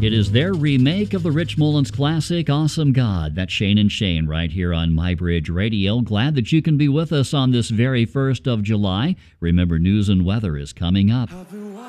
It is their remake of the Rich Mullins classic, Awesome God. That's Shane and Shane right here on MyBridge Radio. Glad that you can be with us on this very 1st of July. Remember, news and weather is coming up.